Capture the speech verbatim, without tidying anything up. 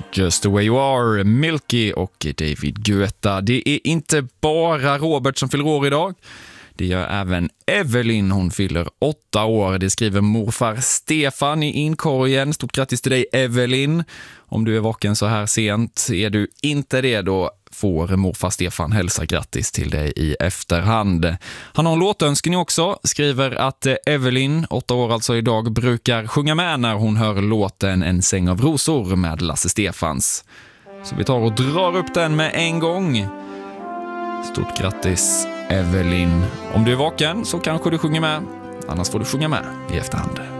Just the way you are, Milky och David Guetta. Det är inte bara Robert som fyller år idag. Det gör även Evelyn, hon fyller åtta år. Det skriver morfar Stefan i inkorgen. Stort grattis till dig, Evelyn. Om du är vaken så här sent, är du inte det, då får morfar Stefan hälsa grattis till dig i efterhand. Han har en låtönskning också, skriver att Evelyn, åtta år alltså idag, brukar sjunga med när hon hör låten En säng av rosor med Lasse Stefans. Så vi tar och drar upp den med en gång. Stort grattis, Evelyn. Om du är vaken så kanske du sjunger med, annars får du sjunga med i efterhand.